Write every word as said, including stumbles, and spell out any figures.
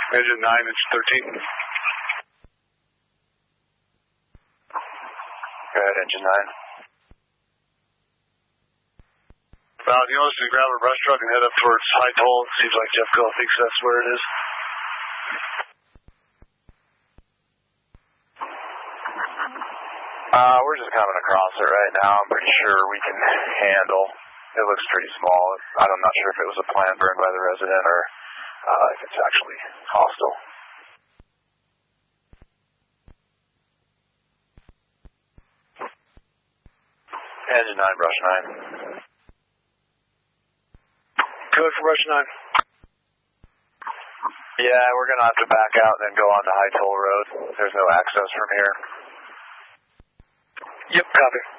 Engine nine, it's thirteen. Go ahead, engine nine. Well, you want us to grab a brush truck and head up towards High Toll? It seems like Jeff Gill thinks that's where it is. Uh, we're just coming across it right now. I'm pretty sure we can handle. It looks pretty small. I'm not sure if it was a plant burned by the resident or uh, if it's actually hostile. Engine nine, brush nine. Good for brush nine. Yeah, we're going to have to back out and then go on to High Toll Road. There's no access from here. Yep, copy.